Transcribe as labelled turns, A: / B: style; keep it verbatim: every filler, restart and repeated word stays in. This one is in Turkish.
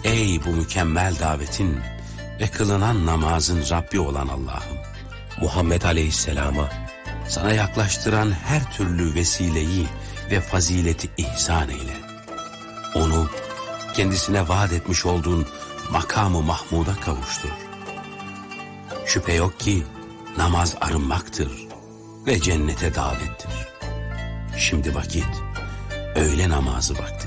A: Ey bu mükemmel davetin ve kılınan namazın Rabbi olan Allah'ım,
B: Muhammed Aleyhisselam'a
A: sana yaklaştıran her türlü vesileyi ve fazileti ihsan eyle. Onu kendisine vaat etmiş olduğun makamı Mahmud'a kavuştur. Şüphe yok ki namaz arınmaktır ve cennete davettir. Şimdi vakit öğle namazı vakti.